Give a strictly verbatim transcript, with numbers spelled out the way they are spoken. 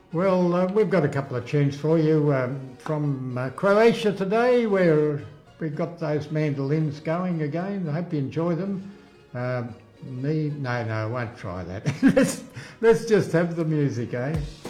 Well, uh, we've got a couple of tunes for you um, from uh, Croatia today, where we've got those mandolins going again. I hope you enjoy them. Um, me, no, no, I won't try that. let's, let's just have the music, eh?